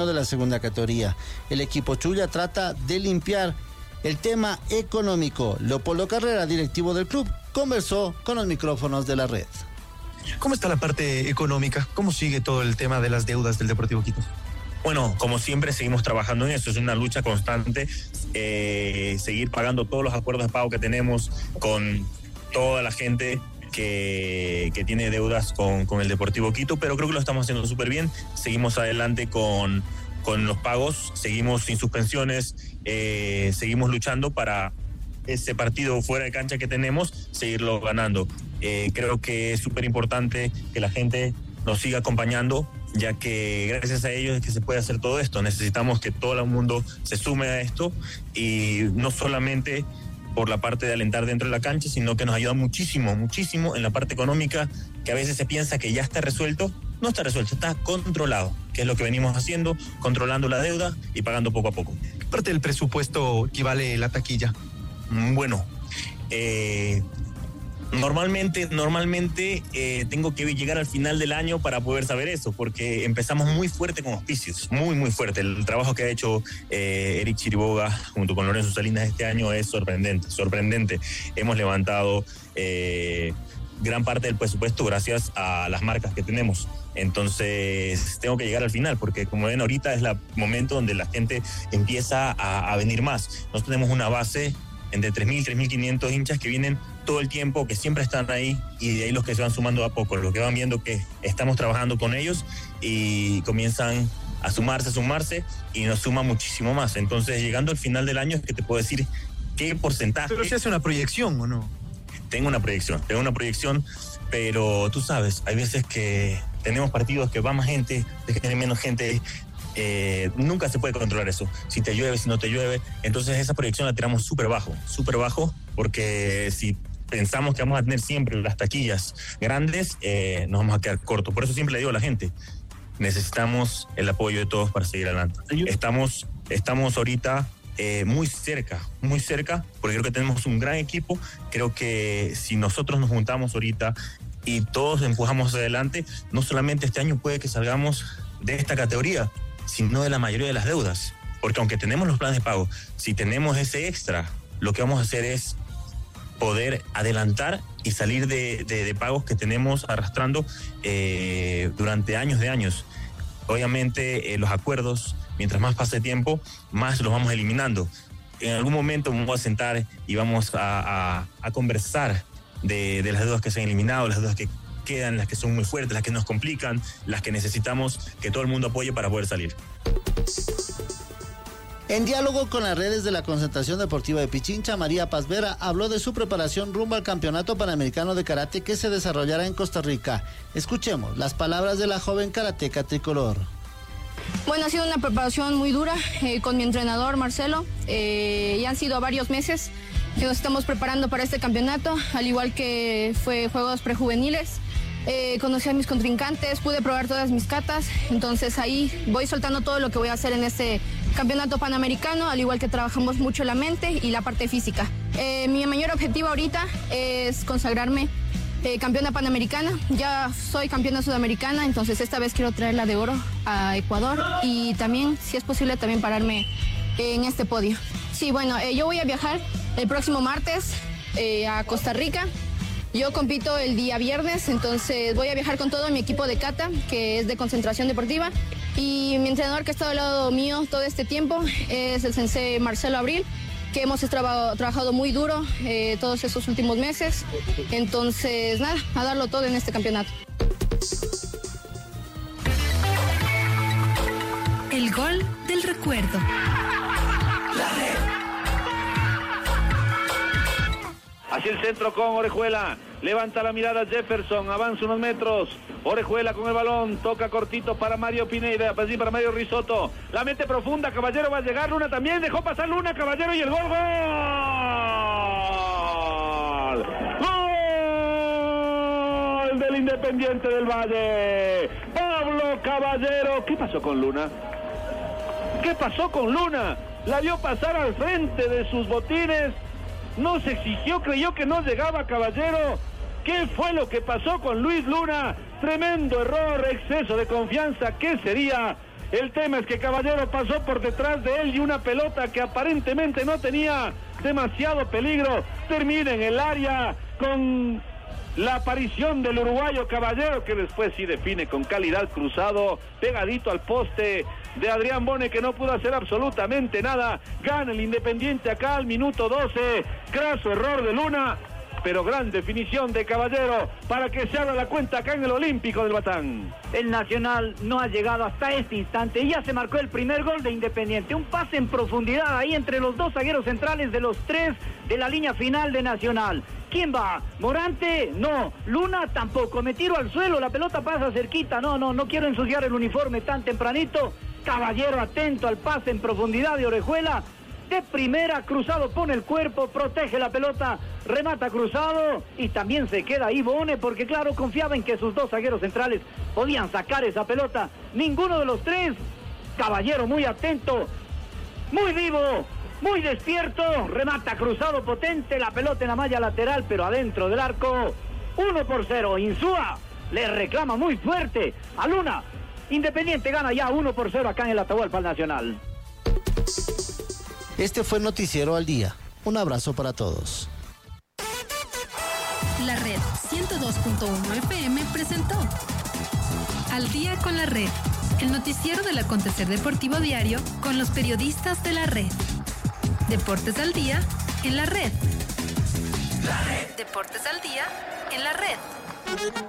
de la segunda categoría. El equipo Chuya trata de limpiar el tema económico. Leopoldo Carrera, directivo del club, conversó con los micrófonos de la red. ¿Cómo está la parte económica? ¿Cómo sigue todo el tema de las deudas del Deportivo Quito? Bueno, como siempre seguimos trabajando en eso, es una lucha constante, seguir pagando todos los acuerdos de pago que tenemos con toda la gente que tiene deudas con el Deportivo Quito, pero creo que lo estamos haciendo súper bien. Seguimos adelante con los pagos, seguimos sin suspensiones, seguimos luchando para ese partido fuera de cancha que tenemos, seguirlo ganando. Creo que es súper importante que la gente nos siga acompañando, ya que gracias a ellos es que se puede hacer todo esto. Necesitamos que todo el mundo se sume a esto, y no solamente por la parte de alentar dentro de la cancha, sino que nos ayuda muchísimo en la parte económica, que a veces se piensa que ya está resuelto. No está resuelto, está controlado, que es lo que venimos haciendo, controlando la deuda y pagando poco a poco. ¿Qué parte del presupuesto equivale la taquilla? Bueno, normalmente tengo que llegar al final del año para poder saber eso, porque empezamos muy fuerte con auspicios, muy fuerte. El trabajo que ha hecho Eric Chiriboga junto con Lorenzo Salinas este año es sorprendente. Hemos levantado gran parte del presupuesto gracias a las marcas que tenemos. Entonces tengo que llegar al final, porque como ven ahorita es el momento donde la gente empieza a venir más. Nosotros tenemos una base entre 3.000, 3.500 hinchas que vienen todo el tiempo, que siempre están ahí, y de ahí los que se van sumando a poco, los que van viendo que estamos trabajando con ellos y comienzan a sumarse y nos suma muchísimo más. Entonces, llegando al final del año es que te puedo decir qué porcentaje. ¿Pero se hace una proyección o no? Tengo una proyección, pero tú sabes, hay veces que tenemos partidos que va más gente, que menos gente. Nunca se puede controlar eso, si te llueve, si no te llueve. Entonces esa proyección la tiramos súper bajo, porque si pensamos que vamos a tener siempre las taquillas grandes, nos vamos a quedar cortos. Por eso siempre le digo a la gente, necesitamos el apoyo de todos para seguir adelante. Estamos ahorita muy cerca, porque creo que tenemos un gran equipo. Creo que si nosotros nos juntamos ahorita y todos empujamos adelante, no solamente este año puede que salgamos de esta categoría, sino de la mayoría de las deudas. Porque aunque tenemos los planes de pago, si tenemos ese extra, lo que vamos a hacer es poder adelantar y salir de pagos que tenemos arrastrando durante años. Obviamente los acuerdos, mientras más pase tiempo, más los vamos eliminando. En algún momento vamos a sentar y vamos a conversar de las deudas que se han eliminado, las deudas que quedan, las que son muy fuertes, las que nos complican, las que necesitamos que todo el mundo apoye para poder salir. En diálogo con las redes de la Concentración Deportiva de Pichincha, María Paz Vera habló de su preparación rumbo al Campeonato Panamericano de Karate que se desarrollará en Costa Rica. Escuchemos las palabras de la joven karateca tricolor. Bueno, ha sido una preparación muy dura con mi entrenador Marcelo. Ya han sido varios meses que nos estamos preparando para este campeonato, al igual que fue Juegos Prejuveniles. Conocí a mis contrincantes, pude probar todas mis catas, entonces ahí voy soltando todo lo que voy a hacer en este campeonato panamericano, al igual que trabajamos mucho la mente y la parte física. Mi mayor objetivo ahorita es consagrarme campeona panamericana. Ya soy campeona sudamericana, entonces esta vez quiero traer la de oro a Ecuador y también, si es posible, también pararme en este podio. Sí, bueno, yo voy a viajar el próximo martes a Costa Rica. Yo compito el día viernes, entonces voy a viajar con todo mi equipo de kata, que es de Concentración Deportiva, y mi entrenador que ha estado al lado mío todo este tiempo es el sensei Marcelo Abril, que hemos trabajado muy duro todos esos últimos meses. Entonces, nada, a darlo todo en este campeonato. El gol del recuerdo. Hacia el centro con Orejuela, levanta la mirada Jefferson, avanza unos metros, Orejuela con el balón, toca cortito para Mario Pineira, para Mario Risotto, la mete profunda, Caballero va a llegar, Luna también, dejó pasar Luna, Caballero y el gol, ¡gol del Independiente del Valle! Pablo Caballero. ¿Qué pasó con Luna? La vio pasar al frente de sus botines. No se exigió, creyó que no llegaba Caballero. ¿Qué fue lo que pasó con Luis Luna? Tremendo error, exceso de confianza. ¿Qué sería El tema es que Caballero pasó por detrás de él y una pelota que aparentemente no tenía demasiado peligro termina en el área con la aparición del uruguayo Caballero, que después sí define con calidad, cruzado, pegadito al poste de Adrián Bone, que no pudo hacer absolutamente nada. Gana el Independiente acá al minuto 12, graso error de Luna, pero gran definición de Caballero para que se abra la cuenta acá en el Olímpico del Batán. El Nacional no ha llegado hasta este instante y ya se marcó el primer gol de Independiente. Un pase en profundidad ahí entre los dos zagueros centrales de los tres de la línea final de Nacional. ¿Quién va? ¿Morante? No. ¿Luna? Tampoco. Me tiro al suelo, la pelota pasa cerquita. No quiero ensuciar el uniforme tan tempranito. Caballero atento al pase en profundidad de Orejuela. De primera, cruzado pone el cuerpo, protege la pelota, remata cruzado y también se queda ahí Bone porque claro, confiaba en que sus dos zagueros centrales podían sacar esa pelota. Ninguno de los tres. Caballero muy atento, muy vivo, muy despierto, remata cruzado potente, la pelota en la malla lateral pero adentro del arco. 1-0, Insúa le reclama muy fuerte a Luna. Independiente gana ya 1-0 acá en el Atahualpa Nacional. Este fue Noticiero al Día. Un abrazo para todos. La Red 102.1 FM presentó Al Día con la Red, el noticiero del acontecer deportivo diario con los periodistas de la Red. Deportes al Día en la Red. Deportes al Día en la Red.